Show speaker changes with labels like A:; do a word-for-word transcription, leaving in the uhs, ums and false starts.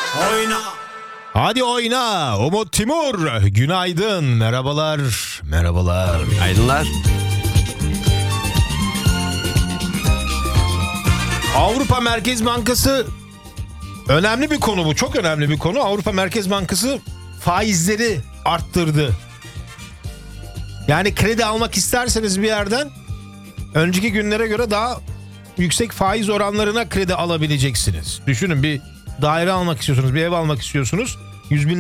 A: Oyna.
B: Hadi oyna. Umut Timur. Günaydın. Merhabalar. Merhabalar.
A: Aydınlar.
B: Avrupa Merkez Bankası önemli bir konu bu. Çok önemli bir konu. Avrupa Merkez Bankası faizleri arttırdı. Yani kredi almak isterseniz bir yerden önceki günlere göre daha yüksek faiz oranlarına kredi alabileceksiniz. Düşünün, bir daire almak istiyorsunuz, bir ev almak istiyorsunuz. yüz bin